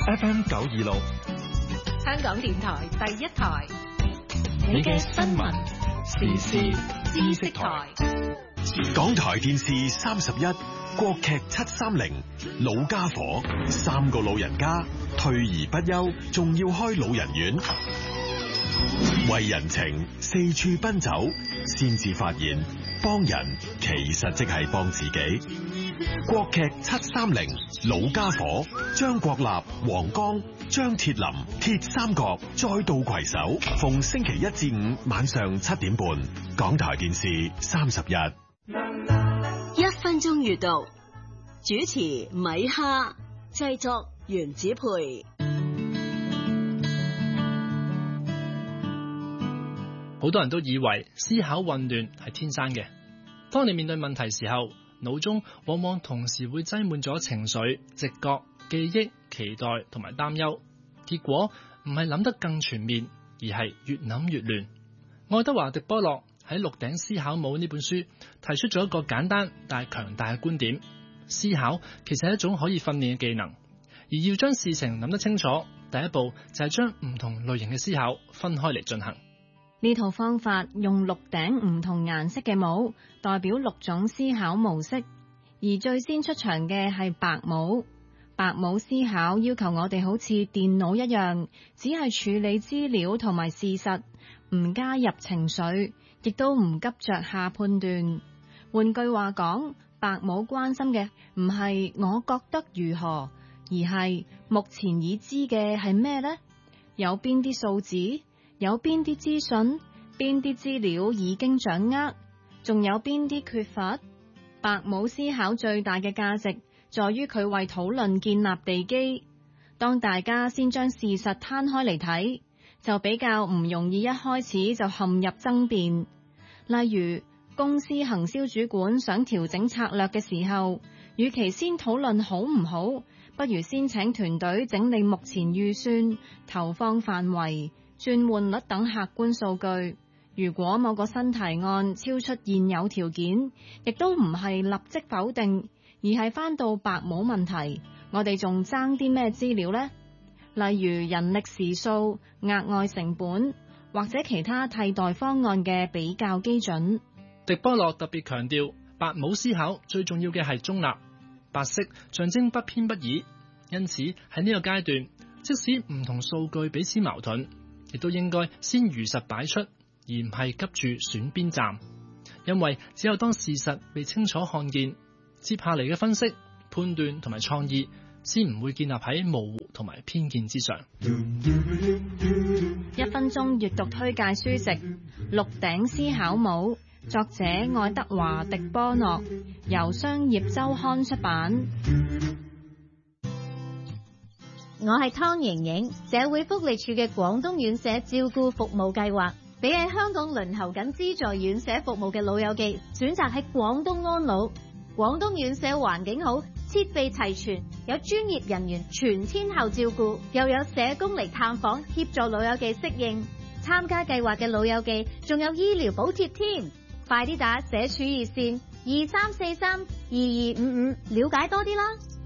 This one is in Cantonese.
FM 926， 香港電台第一台， 你嘅新聞時事知識台。 港台電視31，國劇730，老家伙，3個老人家退而不休，仲要開老人院，為人情四處奔走，先至發現幫人其實即係幫自己。國劇730，老家伙，張國立、黃剛、張鐵林，鐵三角再度攜手，逢星期1至5晚上7點半，港台電視31。 1分鐘閱讀，主持米哈，製作袁子培。 好多人都以為思考混亂係天生嘅，當你面對問題時候，腦中往往同時會擠滿咗情緒、直覺、記憶、期待同埋擔憂，結果唔係諗得更全面，而係越諗越亂。愛德華·迪波洛喺《鹿鼎思考帽》呢本書提出咗一個簡單但係強大嘅觀點：思考其實係一種可以訓練嘅技能，而要將事情諗得清楚，第一步就係將唔同類型嘅思考分開嚟進行。 呢套方法用6頂唔同顏色嘅帽，代表6種思考模式，而最先出場嘅係白帽。白帽思考要求我哋好似電腦一樣，只係處理資料同埋事實，唔加入情緒，亦都唔急着下判斷。換句話講，白帽關心嘅唔係我覺得如何，而係目前已知嘅係咩呢？有邊啲數字？有邊啲資訊？邊啲資料已經掌握？仲有邊啲缺乏？白帽思考最大嘅價值在於佢為討論建立地基。當大家先將事實攤開嚟睇，就比較唔容易一開始就陷入爭辯。例如，公司行銷主管想調整策略嘅時候，與其先討論好唔好，不如先請團隊整理目前預算、投放範圍、轉換率等客觀數據。如果某個新提案超出現有條件，亦都唔係立即否定，而係返到白帽問題，我哋仲爭啲咩資料呢？例如人力時數、額外成本或者其他替代方案嘅比較基準。 迪波洛特別強調，白帽思考最重要嘅係中立，白色象徵不偏不倚，因此喺呢個階段，即使唔同數據彼此矛盾，亦都應該先如實擺出，而唔係急住選邊站。因為只有當事實被清楚看見，接下嚟嘅分析、判斷同埋創意，先唔會建立喺模糊同埋偏見之上。 1分鐘閱讀推介書籍《鹿鼎思考帽》，作者愛德華·迪波諾，由商業週刊出版。 我係湯瑩瑩，社會福利署嘅廣東院舍照顧服務計劃，俾喺香港輪候緊資助院舍服務嘅老友記選擇喺廣東安老。廣東院舍環境好，設備齊全，有專業人員全天候照顧，又有社工嚟探訪協助老友記適應。參加計劃嘅老友記仲有醫療補貼添，快啲打社署熱線23432255了解多啲啦。